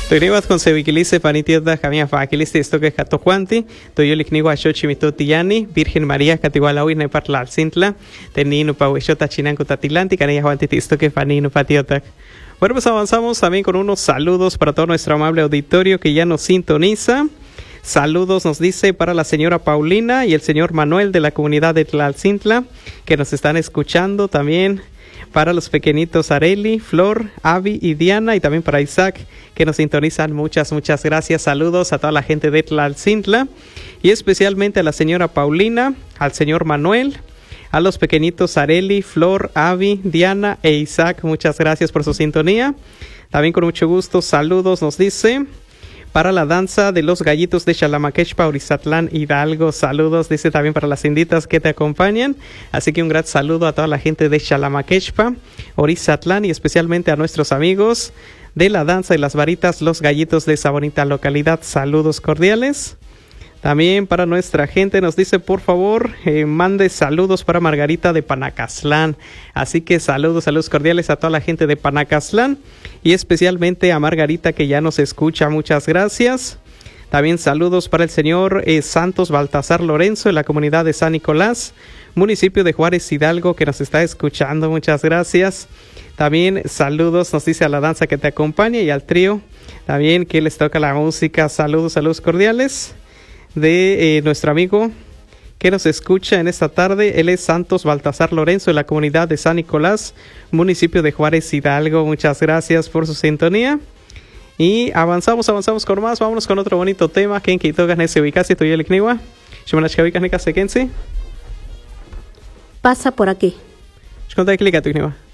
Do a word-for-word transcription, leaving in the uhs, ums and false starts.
Tugniwas con sevikilice panitiota jamia fakilice esto que jatojuanti, toyolikniwa xochimitotiyani, Virgen María catigualawi nepatla alcintla, teninu pahuexota chinanco tatilanti, canilla juantiti esto que faninu patiotac. Bueno, pues avanzamos también con unos saludos para todo nuestro amable auditorio que ya nos sintoniza. Saludos nos dice para la señora Paulina y el señor Manuel de la comunidad de Tlalcintla, que nos están escuchando también. Para los pequeñitos Areli, Flor, Avi y Diana, y también para Isaac, que nos sintonizan. Muchas, muchas gracias. Saludos a toda la gente de Tlalcintla, y especialmente a la señora Paulina, al señor Manuel, a los pequeñitos Areli, Flor, Avi, Diana e Isaac. Muchas gracias por su sintonía. También con mucho gusto, saludos nos dice para la danza de los gallitos de Xalamaquechpa, Orizatlán, Hidalgo. Saludos, dice también para las inditas que te acompañan. Así que un gran saludo a toda la gente de Xalamaquechpa, Orizatlán, y especialmente a nuestros amigos de la danza de las varitas, los gallitos de esa bonita localidad. Saludos cordiales. También para nuestra gente nos dice, por favor, eh, mande saludos para Margarita de Panacazlán. Así que saludos, saludos cordiales a toda la gente de Panacazlán y especialmente a Margarita que ya nos escucha. Muchas gracias. También saludos para el señor eh, Santos Baltasar Lorenzo de la comunidad de San Nicolás, municipio de Juárez, Hidalgo, que nos está escuchando. Muchas gracias. También saludos nos dice a la danza que te acompaña y al trío también que les toca la música. Saludos, saludos cordiales de eh, nuestro amigo que nos escucha en esta tarde. Él es Santos Baltasar Lorenzo de la comunidad de San Nicolás, municipio de Juárez, Hidalgo. Muchas gracias por su sintonía. Y avanzamos, avanzamos con más. Vámonos con otro bonito tema. ¿Quién quitó ganas de ubicarse? ¿Tú y el Kniwa? ¿Shumanashkavika Nika Sekensi? Pasa por aquí. ¿Cuánto hay clic a tu Kniwa?